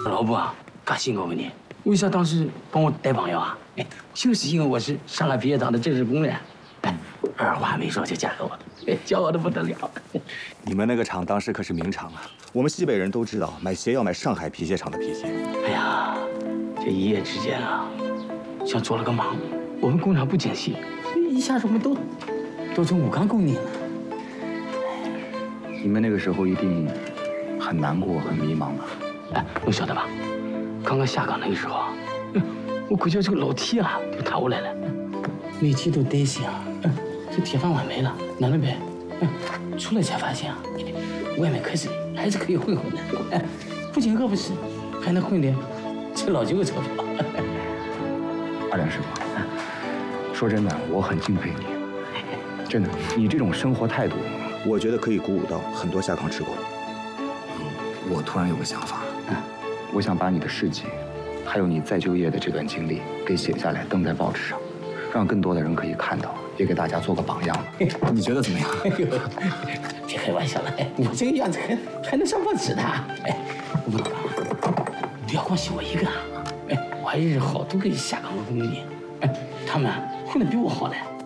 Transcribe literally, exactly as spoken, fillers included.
老婆啊，嘎辛苦你，为啥当时帮我带朋友啊？哎，就是因为我是上海皮鞋厂的正式工人。哎，二话没说就嫁给我了，哎，骄傲的不得了。 你们那个厂当时可是名厂啊，我们西北人都知道，买鞋要买上海皮鞋厂的皮鞋。 哎呀，这一夜之间啊，像做了个梦。我们工厂不景气，一下子我们都都成武钢工人了。 你们那个时候一定很难过、很迷茫吧？ 哎，你晓得吧？刚刚下岗那个时候啊，我感觉这个楼梯啊就塌下来了，每天都担心啊，嗯，这铁饭碗没了，哪能办？嗯，出来才发现啊，外面开始还是可以混混的，哎，不仅饿不死，还能混点这老九的钞票。 二两师傅，说真的，我很敬佩你，真的，你这种生活态度， 我觉得可以鼓舞到很多下岗职工。 我突然有个想法，嗯，我想把你的事迹，还有你再就业的这段经历给写下来，登在报纸上，让更多的人可以看到，也给大家做个榜样。你觉得怎么样？ 哎呦，别开玩笑了，哎，我这个样子还还能上报纸呢？哎，我跟你讲，不要光写我一个啊，哎，我还认识好多个下岗的工人，哎，他们混得比我好呢。